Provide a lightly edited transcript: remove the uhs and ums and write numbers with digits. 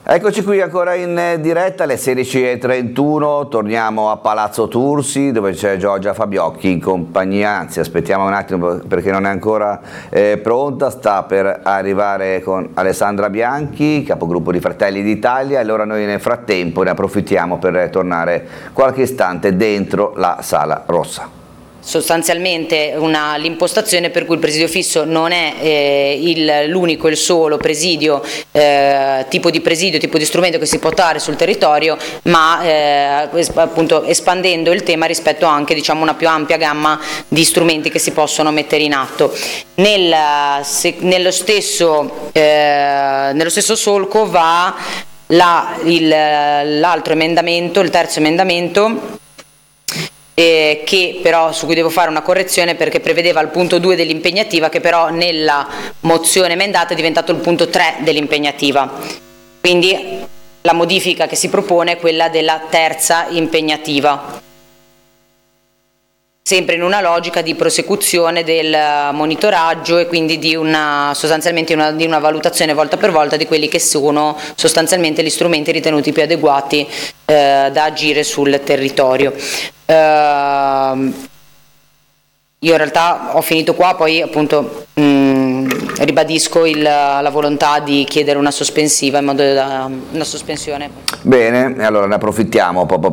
Eccoci qui ancora in diretta alle 16:31, torniamo a Palazzo Tursi dove c'è Giorgia Fabiocchi in compagnia, anzi aspettiamo un attimo perché non è ancora pronta, sta per arrivare con Alessandra Bianchi, capogruppo di Fratelli d'Italia, e allora noi nel frattempo ne approfittiamo per tornare qualche istante dentro la Sala Rossa. Sostanzialmente l'impostazione per cui il presidio fisso non è l'unico, il solo presidio, tipo di strumento che si può dare sul territorio, ma appunto espandendo il tema rispetto anche, diciamo, una più ampia gamma di strumenti che si possono mettere in atto. Nello stesso solco va l'altro emendamento, il terzo emendamento, che però su cui devo fare una correzione perché prevedeva il punto 2 dell'impegnativa, che però nella mozione emendata è diventato il punto 3 dell'impegnativa, quindi la modifica che si propone è quella della terza impegnativa, sempre in una logica di prosecuzione del monitoraggio e quindi sostanzialmente di una valutazione volta per volta di quelli che sono sostanzialmente gli strumenti ritenuti più adeguati da agire sul territorio. Io in realtà ho finito qua, poi appunto ribadisco la volontà di chiedere una sospensiva in modo da una sospensione. Bene, allora ne approfittiamo proprio